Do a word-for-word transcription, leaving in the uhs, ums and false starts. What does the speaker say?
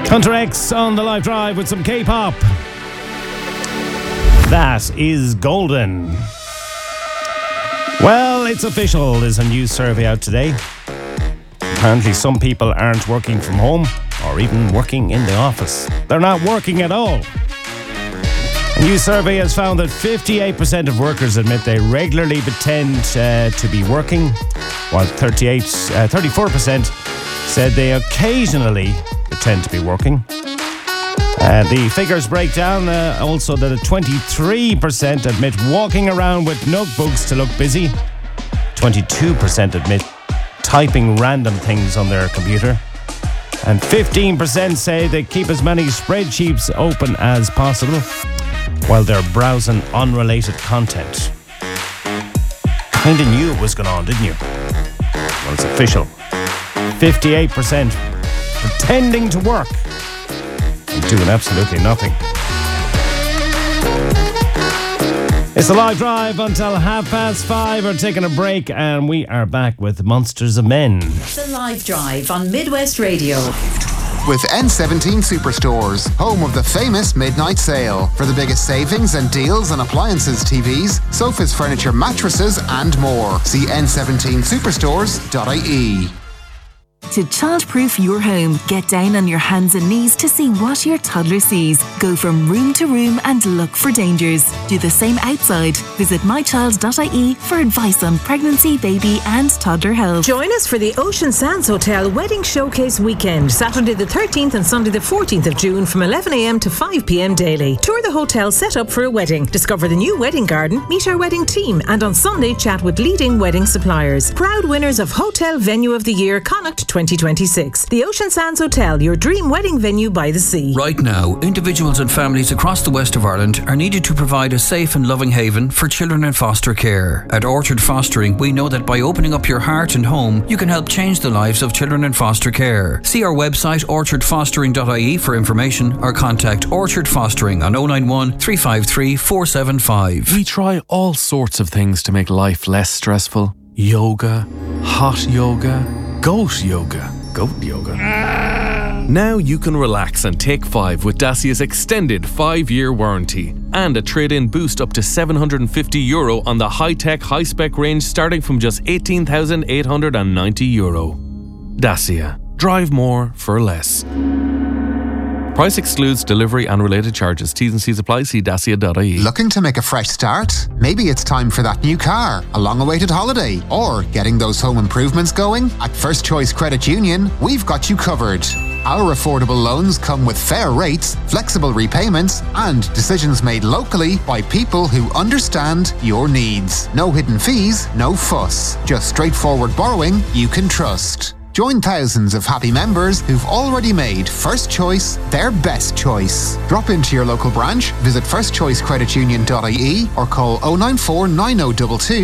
Hunter X on the live drive with some K-pop. That is Golden. Well, it's official. There's a new survey out today. Apparently some people aren't working from home or even working in the office. They're not working at all. A new survey has found that fifty-eight percent of workers admit they regularly pretend uh, to be working, while thirty-eight, uh, thirty-four percent said they occasionally pretend to be working. Uh, the figures break down uh, also that twenty-three percent admit walking around with notebooks to look busy. twenty-two percent admit typing random things on their computer. And fifteen percent say they keep as many spreadsheets open as possible while they're browsing unrelated content. Kind of knew it was going on, didn't you? Well, it's official. fifty-eight percent pretending to work and doing absolutely nothing. It's a live drive until half past five. We're taking a break and we are back with Monsters of Men. The live drive on Midwest Radio. With N seventeen Superstores, home of the famous midnight sale. For the biggest savings and deals on appliances, T Vs, sofas, furniture, mattresses and more. See n seventeen superstores dot I E. To childproof your home, get down on your hands and knees to see what your toddler sees. Go from room to room and look for dangers. Do the same outside. Visit my child dot I E for advice on pregnancy, baby and toddler health. Join us for the Ocean Sands Hotel Wedding Showcase Weekend, Saturday the thirteenth and Sunday the fourteenth of June from eleven a.m. to five p.m. daily. Tour the hotel set up for a wedding. Discover the new wedding garden, meet our wedding team and on Sunday chat with leading wedding suppliers. Proud winners of Hotel Venue of the Year Connacht twenty twenty-six. The Ocean Sands Hotel, your dream wedding venue by the sea. Right now, individuals and families across the west of Ireland are needed to provide a safe and loving haven for children in foster care. At Orchard Fostering, we know that by opening up your heart and home, you can help change the lives of children in foster care. See our website orchard fostering dot I E for information or contact Orchard Fostering on oh nine one, three five three, four seven five. We try all sorts of things to make life less stressful. Yoga, hot yoga, goat yoga. Goat yoga. Now you can relax and take five with Dacia's extended five-year warranty and a trade-in boost up to seven hundred fifty euro on the high-tech, high-spec range starting from just eighteen thousand eight hundred ninety euro. Dacia. Drive more for less. Price excludes delivery and related charges. T's and C's apply. See dacia dot I E. Looking to make a fresh start? Maybe it's time for that new car, a long-awaited holiday, or getting those home improvements going? At First Choice Credit Union, we've got you covered. Our affordable loans come with fair rates, flexible repayments, and decisions made locally by people who understand your needs. No hidden fees, no fuss. Just straightforward borrowing you can trust. Join thousands of happy members who've already made First Choice their best choice. Drop into your local branch, visit first choice credit union dot I E or call oh nine four, nine oh two two